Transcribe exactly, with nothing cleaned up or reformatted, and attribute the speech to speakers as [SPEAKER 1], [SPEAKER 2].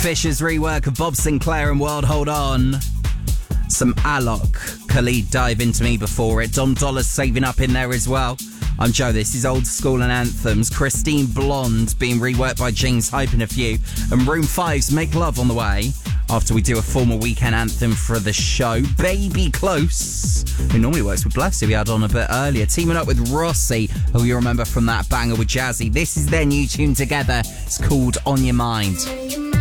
[SPEAKER 1] Fisher's rework of Bob Sinclair and World Hold On. Some Alok, Khalid Dive Into Me before it. Dom Dolla's saving up in there as well. I'm Joe, this is Old School and Anthems. Christine Blonde being reworked by James Hype and a few. And Room five's Make Love on the way. After we do a formal weekend anthem for the show. Baby Close, who normally works with Bless, who we had on a bit earlier. Teaming up with Rossi, who you remember from that banger with Jazzy. This is their new tune together. It's called On Your Mind.